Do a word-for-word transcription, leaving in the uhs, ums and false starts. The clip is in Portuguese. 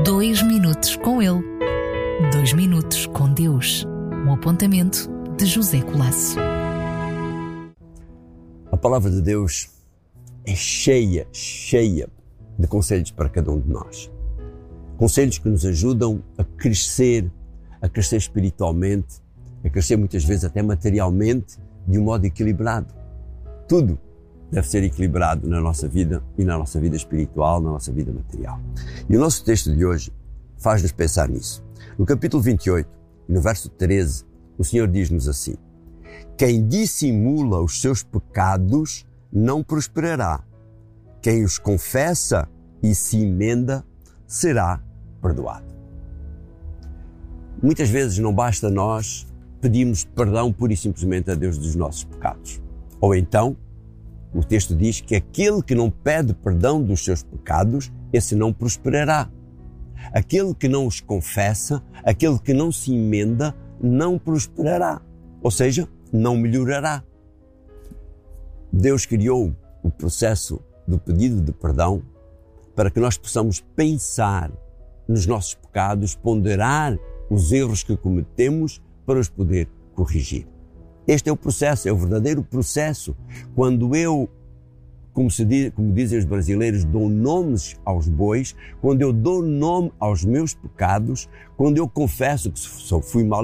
Dois minutos com ele. Dois minutos com Deus. Um apontamento de José Colasso. A palavra de Deus é cheia, cheia de conselhos para cada um de nós. Conselhos que nos ajudam a crescer, a crescer espiritualmente, a crescer muitas vezes até materialmente, de um modo equilibrado. Tudo deve ser equilibrado na nossa vida e na nossa vida espiritual, na nossa vida material. E o nosso texto de hoje faz-nos pensar nisso. No capítulo vinte e oito, no verso treze, o Senhor diz-nos assim: quem dissimula os seus pecados não prosperará. Quem os confessa e se emenda será perdoado. Muitas vezes não basta nós pedirmos perdão pura e simplesmente a Deus dos nossos pecados. Ou então, o texto diz que aquele que não pede perdão dos seus pecados, esse não prosperará. Aquele que não os confessa, aquele que não se emenda, não prosperará. Ou seja, não melhorará. Deus criou o processo do pedido de perdão para que nós possamos pensar nos nossos pecados, ponderar os erros que cometemos para os poder corrigir. Este é o processo, é o verdadeiro processo. Quando eu, como, se diz, como dizem os brasileiros, dou nomes aos bois, quando eu dou nome aos meus pecados, quando eu confesso que só fui mal